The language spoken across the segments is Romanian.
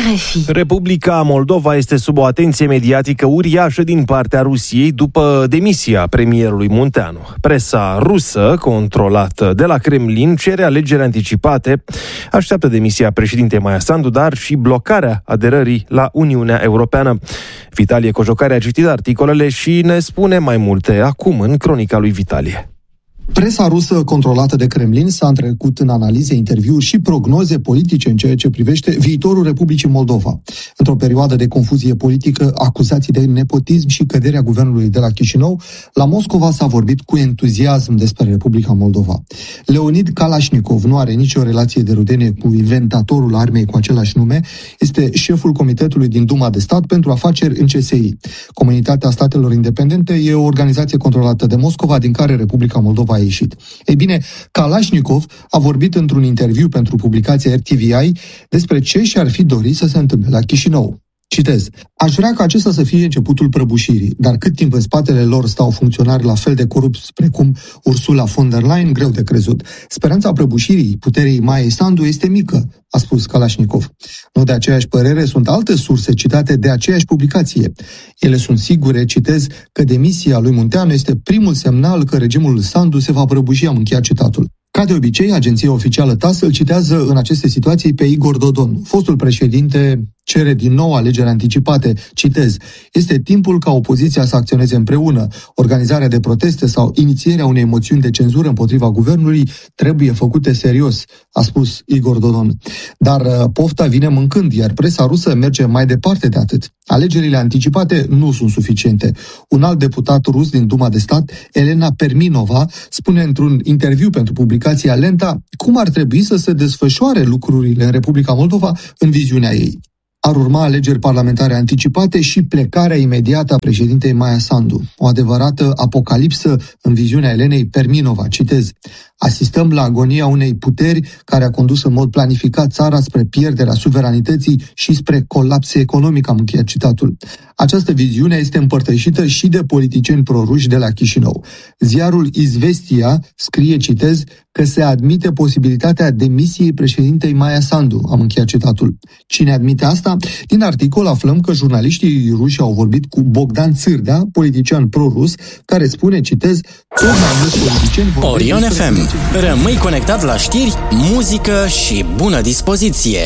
RFI. Republica Moldova este sub o atenție mediatică uriașă din partea Rusiei după demisia premierului Munteanu. Presa rusă, controlată de la Kremlin, cere alegeri anticipate, așteaptă demisia președintei Maia Sandu, dar și blocarea aderării la Uniunea Europeană. Vitalie Cojocare a citit articolele și ne spune mai multe acum în cronica lui Vitalie. Presa rusă controlată de Kremlin s-a întrecut în analize, interviuri și prognoze politice în ceea ce privește viitorul Republicii Moldova. Într-o perioadă de confuzie politică, acuzații de nepotism și căderea guvernului de la Chișinău, la Moscova s-a vorbit cu entuziasm despre Republica Moldova. Leonid Kalashnikov nu are nicio relație de rudenie cu inventatorul armei cu același nume, este șeful Comitetului din Duma de Stat pentru Afaceri în CSI. Comunitatea Statelor Independente e o organizație controlată de Moscova, din care Republica Moldova a ieșit. Ei bine, Kalashnikov a vorbit într-un interviu pentru publicația RTVI despre ce și-ar fi dorit să se întâmple la Chișinău. Citez: aș vrea ca acesta să fie începutul prăbușirii, dar cât timp în spatele lor stau funcționari la fel de corupți precum Ursula von der Leyen, greu de crezut. Speranța prăbușirii puterii Maiei Sandu este mică, a spus Kalashnikov. Nu de aceeași părere sunt alte surse citate de aceeași publicație. Ele sunt sigure, citez, că demisia lui Munteanu este primul semnal că regimul Sandu se va prăbuși, am încheiat citatul. Ca de obicei, agenția oficială TASS îl citează în aceste situații pe Igor Dodon. Fostul președinte cere din nou alegeri anticipate. Citez: este timpul ca opoziția să acționeze împreună. Organizarea de proteste sau inițierea unei moțiuni de cenzură împotriva guvernului trebuie făcute serios, a spus Igor Dodon. Dar pofta vine mâncând, iar presa rusă merge mai departe de atât. Alegerile anticipate nu sunt suficiente. Un alt deputat rus din Duma de Stat, Elena Perminova, spune într-un interviu pentru publicația Lenta cum ar trebui să se desfășoare lucrurile în Republica Moldova în viziunea ei. Ar urma alegeri parlamentare anticipate și plecarea imediată a președintei Maia Sandu. O adevărată apocalipsă în viziunea Elenei Perminova. Citez: asistăm la agonia unei puteri care a condus în mod planificat țara spre pierderea suveranității și spre colaps economic, am încheiat citatul. Această viziune este împărtășită și de politicieni proruși de la Chișinău. Ziarul Izvestia scrie, citez, că se admite posibilitatea demisiei președintei Maia Sandu, am încheiat citatul. Cine admite asta? Din articol aflăm că jurnaliștii ruși au vorbit cu Bogdan Țârdea, politician pro-rus, care spune, citez, tot mai mulți politicieni vor... Orion FM. Rămâi conectat la știri, muzică și bună dispoziție.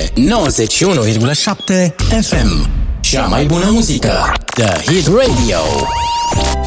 91,7 FM. Cea mai bună muzică. The Hit Radio.